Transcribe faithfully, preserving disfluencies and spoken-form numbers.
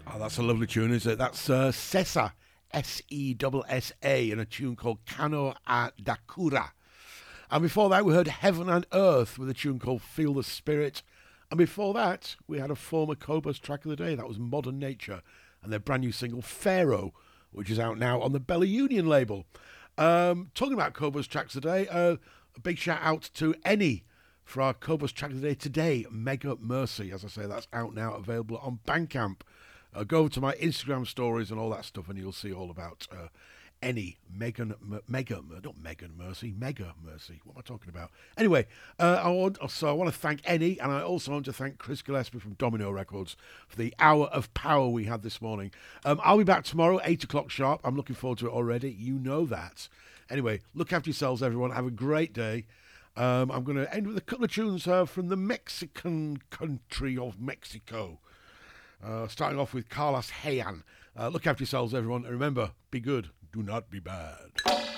Oh, that's a lovely tune, isn't it? That's uh, Sessa, S E S S A, in a tune called Kano a Dakura. And before that, we heard Heaven and Earth with a tune called Feel the Spirit. And before that, we had a former Cobos track of the day. That was Modern Nature and their brand new single, Pharaoh, which is out now on the Bella Union label. Um, talking about Cobos tracks of the day, uh, a big shout out to Eni for our Cobos track of the day today, Mega Mercy. As I say, that's out now, available on Bandcamp. Uh, go over to my Instagram stories and all that stuff, and you'll see all about uh, Eni, Megan, M- Mega, not Megan Mercy, Mega Mercy. What am I talking about? Anyway, uh, I want, so I want to thank Eni, and I also want to thank Chris Gillespie from Domino Records for the hour of power we had this morning. Um, I'll be back tomorrow, eight o'clock sharp. I'm looking forward to it already. You know that. Anyway, look after yourselves, everyone. Have a great day. Um, I'm going to end with a couple of tunes uh, from the Mexican country of Mexico. Uh, starting off with Carlos Hayan. Uh, look after yourselves, everyone. And remember, be good. Do not be bad.